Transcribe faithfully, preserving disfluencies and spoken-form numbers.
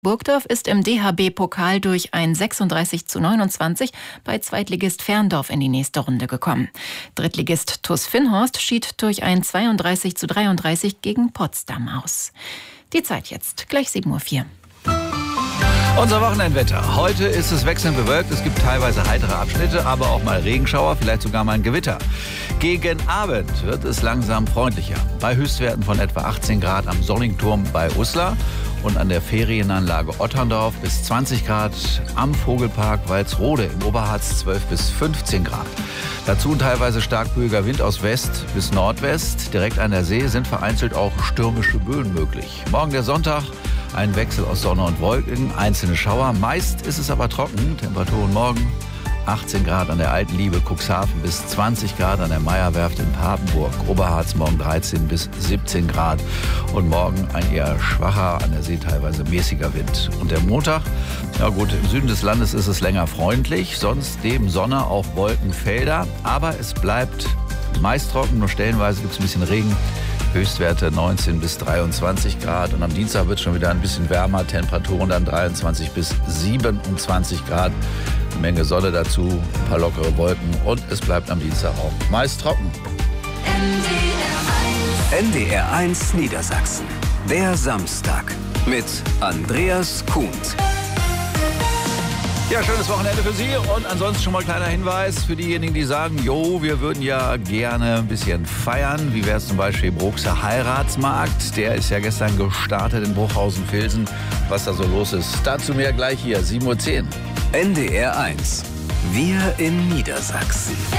Burgdorf ist im D H B-Pokal durch ein sechsunddreißig zu neunundzwanzig bei Zweitligist Ferndorf in die nächste Runde gekommen. Drittligist TuS Finnhorst schied durch ein zweiunddreißig zu dreiunddreißig gegen Potsdam aus. Die Zeit jetzt, gleich sieben Uhr vier. Unser Wochenendwetter. Heute ist es wechselnd bewölkt. Es gibt teilweise heitere Abschnitte, aber auch mal Regenschauer, vielleicht sogar mal ein Gewitter. Gegen Abend wird es langsam freundlicher. Bei Höchstwerten von etwa achtzehn Grad am Sollingturm bei Uslar und an der Ferienanlage Otterndorf bis zwanzig Grad, am Vogelpark Walsrode im Oberharz zwölf bis fünfzehn Grad. Dazu ein teilweise starkböiger Wind aus West bis Nordwest. Direkt an der See sind vereinzelt auch stürmische Böen möglich. Morgen der Sonntag. Ein Wechsel aus Sonne und Wolken, einzelne Schauer. Meist ist es aber trocken. Temperaturen morgen achtzehn Grad an der Alten Liebe, Cuxhaven bis zwanzig Grad an der Meierwerft in Papenburg. Oberharz morgen dreizehn bis siebzehn Grad. Und morgen ein eher schwacher, an der See teilweise mäßiger Wind. Und der Montag, ja gut, im Süden des Landes ist es länger freundlich. Sonst neben Sonne auch Wolkenfelder. Aber es bleibt meist trocken, nur stellenweise gibt es ein bisschen Regen. Höchstwerte neunzehn bis dreiundzwanzig Grad. Und am Dienstag wird es schon wieder ein bisschen wärmer. Temperaturen dann dreiundzwanzig bis siebenundzwanzig Grad. Eine Menge Sonne dazu, ein paar lockere Wolken. Und es bleibt am Dienstag auch meist trocken. N D R eins Niedersachsen. Der Samstag mit Andreas Kuhnt. Ja, schönes Wochenende für Sie und ansonsten schon mal ein kleiner Hinweis für diejenigen, die sagen, jo, wir würden ja gerne ein bisschen feiern. Wie wäre es zum Beispiel Bruxer Heiratsmarkt? Der ist ja gestern gestartet in Bruchhausen-Vilsen. Was da so los ist, dazu mehr gleich hier, sieben Uhr zehn. N D R eins. Wir in Niedersachsen.